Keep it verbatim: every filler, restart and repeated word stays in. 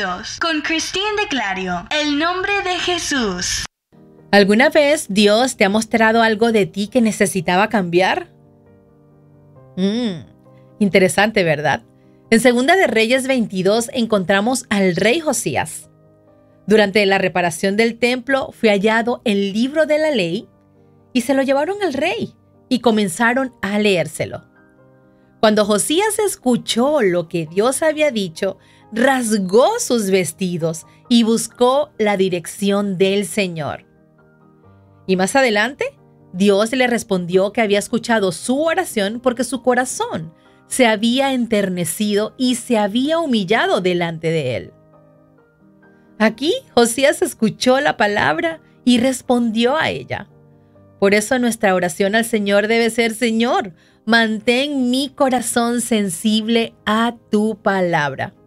Dios con Christine de Clario. El nombre de Jesús. ¿Alguna vez Dios te ha mostrado algo de ti que necesitaba cambiar? Mmm, interesante, ¿verdad? En Segunda de Reyes veintidós encontramos al rey Josías. Durante la reparación del templo fue hallado el libro de la ley y se lo llevaron al rey y comenzaron a leérselo. Cuando Josías escuchó lo que Dios había dicho, rasgó sus vestidos y buscó la dirección del Señor. Y más adelante, Dios le respondió que había escuchado su oración porque su corazón se había enternecido y se había humillado delante de él. Aquí, Josías escuchó la palabra y respondió a ella. Por eso nuestra oración al Señor debe ser: Señor, mantén mi corazón sensible a tu palabra.